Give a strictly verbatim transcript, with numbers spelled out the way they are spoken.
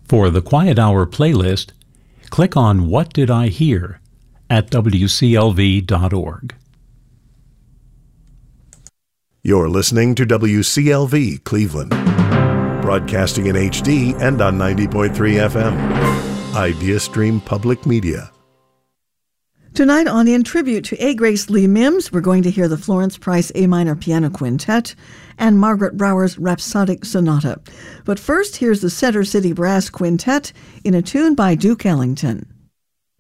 For the Quiet Hour playlist, click on What Did I Hear at W C L V dot org. You're listening to W C L V Cleveland, broadcasting in H D and on ninety point three F M. IdeaStream Public Media. Tonight on In Tribute to A. Grace Lee Mims, we're going to hear the Florence Price A Minor Piano Quintet and Margaret Brower's Rhapsodic Sonata. But first, here's the Center City Brass Quintet in a tune by Duke Ellington.